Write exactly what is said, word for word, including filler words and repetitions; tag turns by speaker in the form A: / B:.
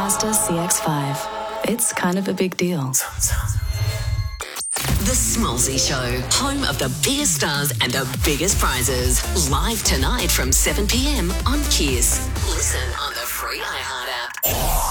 A: Mazda C X five. It's kind of a big deal.
B: The Smallzy Show, home of the biggest stars and the biggest prizes. Live tonight from seven p.m. on Kiss. Listen on the free iHeart.